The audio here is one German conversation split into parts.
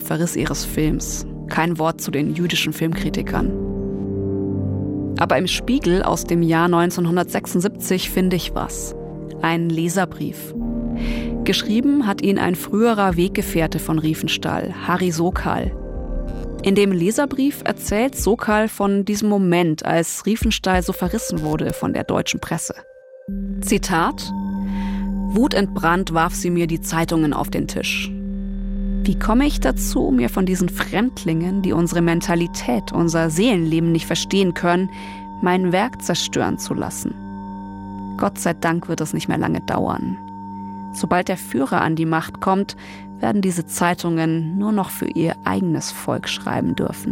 Verriss ihres Films. Kein Wort zu den jüdischen Filmkritikern. Aber im Spiegel aus dem Jahr 1976 finde ich was. Ein Leserbrief. Geschrieben hat ihn ein früherer Weggefährte von Riefenstahl, Harry Sokal. In dem Leserbrief erzählt Sokal von diesem Moment, als Riefenstahl so verrissen wurde von der deutschen Presse. Zitat: Wutentbrannt warf sie mir die Zeitungen auf den Tisch. Wie komme ich dazu, mir von diesen Fremdlingen, die unsere Mentalität, unser Seelenleben nicht verstehen können, mein Werk zerstören zu lassen? Gott sei Dank wird es nicht mehr lange dauern. Sobald der Führer an die Macht kommt, werden diese Zeitungen nur noch für ihr eigenes Volk schreiben dürfen.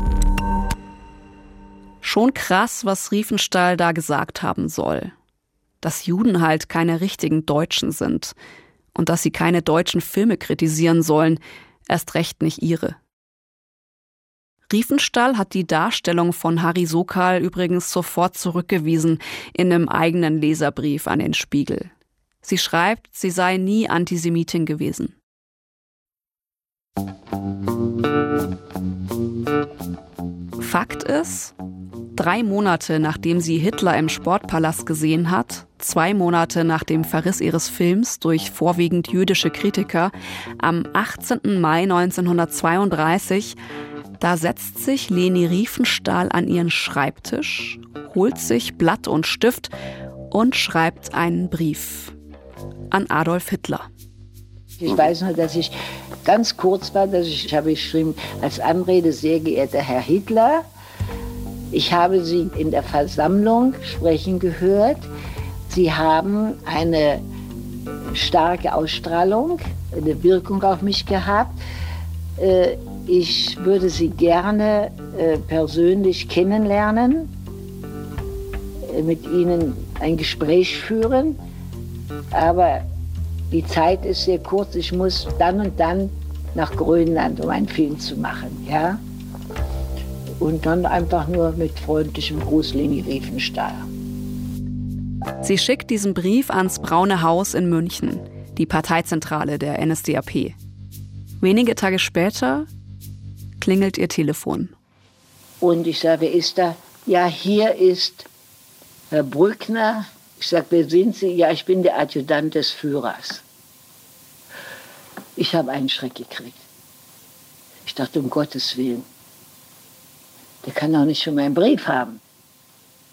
Schon krass, was Riefenstahl da gesagt haben soll. Dass Juden halt keine richtigen Deutschen sind und dass sie keine deutschen Filme kritisieren sollen, erst recht nicht ihre. Riefenstahl hat die Darstellung von Harry Sokal übrigens sofort zurückgewiesen in einem eigenen Leserbrief an den Spiegel. Sie schreibt, sie sei nie Antisemitin gewesen. Fakt ist, 3 Monate nachdem sie Hitler im Sportpalast gesehen hat, 2 Monate nach dem Verriss ihres Films durch vorwiegend jüdische Kritiker, am 18. Mai 1932, da setzt sich Leni Riefenstahl an ihren Schreibtisch, holt sich Blatt und Stift und schreibt einen Brief an Adolf Hitler. Ich weiß nur, dass ich ganz kurz war, ich habe geschrieben, als Anrede, sehr geehrter Herr Hitler, ich habe Sie in der Versammlung sprechen gehört. Sie haben eine starke Ausstrahlung, eine Wirkung auf mich gehabt. Ich würde Sie gerne persönlich kennenlernen, mit Ihnen ein Gespräch führen. Aber die Zeit ist sehr kurz. Ich muss dann und dann nach Grönland, um einen Film zu machen. Ja? Und dann einfach nur mit freundlichem Gruß, Leni Riefenstahl. Sie schickt diesen Brief ans Braune Haus in München, die Parteizentrale der NSDAP. Wenige Tage später klingelt ihr Telefon. Und ich sage, wer ist da? Ja, hier ist Herr Brückner. Ich sage, wer sind Sie? Ja, ich bin der Adjutant des Führers. Ich habe einen Schreck gekriegt. Ich dachte, um Gottes Willen, der kann doch nicht schon meinen Brief haben.